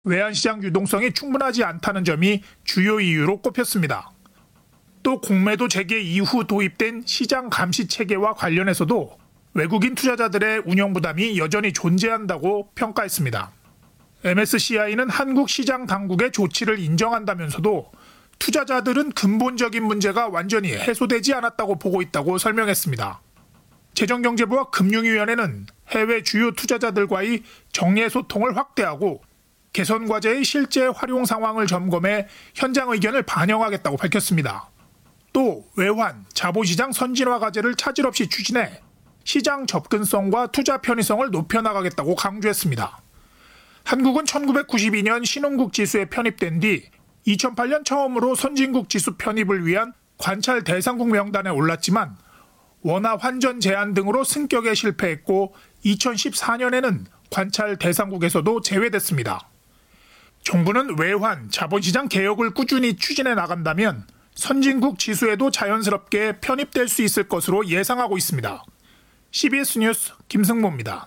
외환시장 유동성이 충분하지 않다는 점이 주요 이유로 꼽혔습니다. 또 공매도 재개 이후 도입된 시장 감시 체계와 관련해서도 외국인 투자자들의 운영 부담이 여전히 존재한다고 평가했습니다. MSCI는 한국 시장 당국의 조치를 인정한다면서도 투자자들은 근본적인 문제가 완전히 해소되지 않았다고 보고 있다고 설명했습니다. 재정경제부와 금융위원회는 해외 주요 투자자들과의 정례 소통을 확대하고 개선 과제의 실제 활용 상황을 점검해 현장 의견을 반영하겠다고 밝혔습니다. 또 외환, 자본시장 선진화 과제를 차질 없이 추진해 시장 접근성과 투자 편의성을 높여나가겠다고 강조했습니다. 한국은 1992년 신흥국 지수에 편입된 뒤 2008년 처음으로 선진국 지수 편입을 위한 관찰 대상국 명단에 올랐지만 원화 환전 제한 등으로 승격에 실패했고 2014년에는 관찰 대상국에서도 제외됐습니다. 정부는 외환, 자본시장 개혁을 꾸준히 추진해 나간다면 선진국 지수에도 자연스럽게 편입될 수 있을 것으로 예상하고 있습니다. CBS 뉴스 김승모입니다.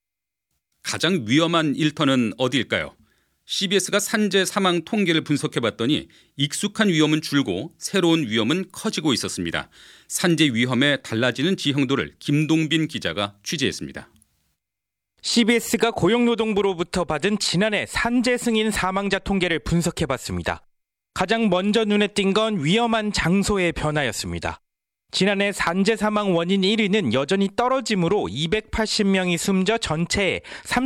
가장 위험한 일터는 어디일까요? CBS가 산재 사망 통계를 분석해봤더니 익숙한 위험은 줄고 새로운 위험은 커지고 있었습니다. 산재 위험에 달라지는 지형도를 김동빈 기자가 취재했습니다. CBS가 고용노동부로부터 받은 지난해 산재 승인 사망자 통계를 분석해봤습니다. 가장 먼저 눈에 띈 건 위험한 장소의 변화였습니다. 지난해 산재 사망 원인 1위는 여전히 떨어짐으로 280명이 숨져 전체의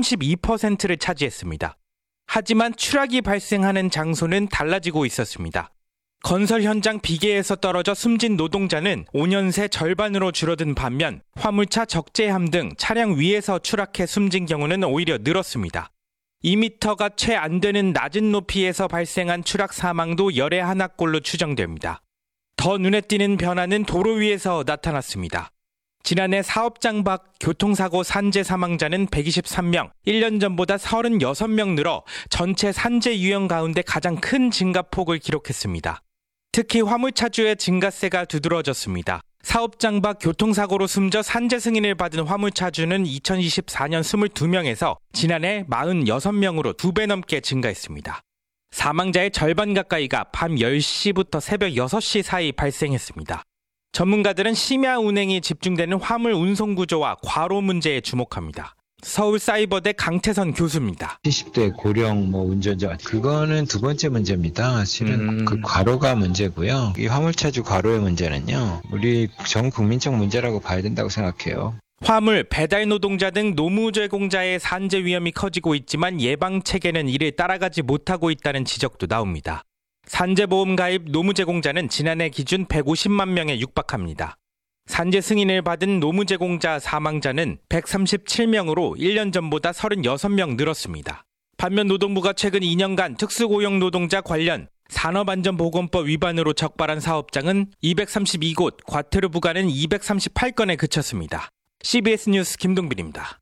32%를 차지했습니다. 하지만 추락이 발생하는 장소는 달라지고 있었습니다. 건설 현장 비계에서 떨어져 숨진 노동자는 5년 새 절반으로 줄어든 반면 화물차 적재함 등 차량 위에서 추락해 숨진 경우는 오히려 늘었습니다. 2m가 채 안 되는 낮은 높이에서 발생한 추락 사망도 열의 하나꼴로 추정됩니다. 더 눈에 띄는 변화는 도로 위에서 나타났습니다. 지난해 사업장 밖 교통사고 산재 사망자는 123명, 1년 전보다 36명 늘어 전체 산재 유형 가운데 가장 큰 증가폭을 기록했습니다. 특히 화물차주의 증가세가 두드러졌습니다. 사업장 밖 교통사고로 숨져 산재 승인을 받은 화물차주는 2024년 22명에서 지난해 46명으로 2배 넘게 증가했습니다. 사망자의 절반 가까이가 밤 10시부터 새벽 6시 사이 발생했습니다. 전문가들은 심야 운행이 집중되는 화물 운송 구조와 과로 문제에 주목합니다. 서울사이버대 강태선 교수입니다. 70대 고령 운전자 그거는 두 번째 문제입니다. 실은 그 과로가 문제고요. 이 화물차주 과로의 문제는요. 우리 전 국민적 문제라고 봐야 된다고 생각해요. 화물, 배달 노동자 등 노무 제공자의 산재 위험이 커지고 있지만 예방 체계는 이를 따라가지 못하고 있다는 지적도 나옵니다. 산재보험 가입 노무 제공자는 지난해 기준 150만 명에 육박합니다. 산재 승인을 받은 노무 제공자 사망자는 137명으로 1년 전보다 36명 늘었습니다. 반면 노동부가 최근 2년간 특수고용 노동자 관련 산업안전보건법 위반으로 적발한 사업장은 232곳, 과태료 부과는 238건에 그쳤습니다. CBS 뉴스 김동빈입니다.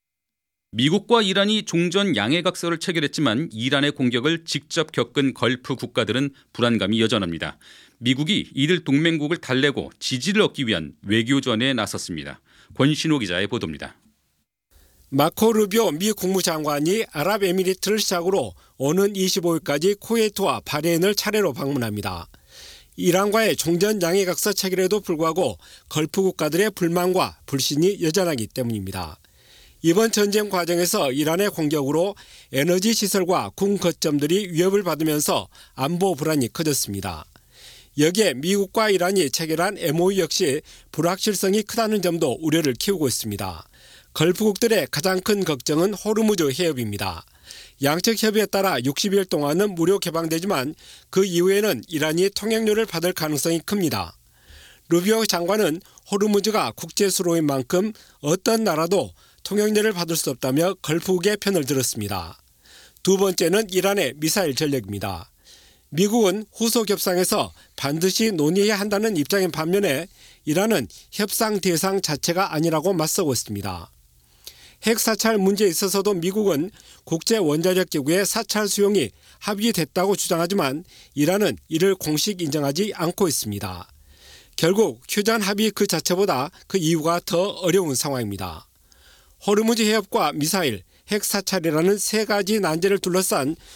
미국과 이란이 종전 양해각서를 체결했지만 이란의 공격을 직접 겪은 걸프 국가들은 불안감이 여전합니다. 미국이 이들 동맹국을 달래고 지지를 얻기 위한 외교전에 나섰습니다. 권신호 기자의 보도입니다. 마코 루비오 미 국무장관이 아랍에미리트를 시작으로 오는 25일까지 쿠웨이트와 바레인을 차례로 방문합니다. 이란과의 종전 양해각서 체결에도 불구하고 걸프 국가들의 불만과 불신이 여전하기 때문입니다. 이번 전쟁 과정에서 이란의 공격으로 에너지 시설과 군 거점들이 위협을 받으면서 안보 불안이 커졌습니다. 여기에 미국과 이란이 체결한 MOU 역시 불확실성이 크다는 점도 우려를 키우고 있습니다. 걸프국들의 가장 큰 걱정은 호르무즈 해협입니다. 양측 협의에 따라 60일 동안은 무료 개방되지만 그 이후에는 이란이 통행료를 받을 가능성이 큽니다. 루비오 장관은 호르무즈가 국제수로인 만큼 어떤 나라도 통행료를 받을 수 없다며 걸프국의 편을 들었습니다. 두 번째는 이란의 미사일 전력입니다. 미국은 후속 협상에서 반드시 논의해야 한다는 입장인 반면에 이란은 협상 대상 자체가 아니라고 맞서고 있습니다. 핵 사찰 문제에 있어서도 미국은 국제원자력기구의 사찰 수용이 합의됐다고 주장하지만 이란은 이를 공식 인정하지 않고 있습니다. 결국 휴전 합의 그 자체보다 그 이유가 더 어려운 상황입니다. 호르무즈 해협과 미사일, 핵 사찰이라는 세 가지 난제를 둘러싼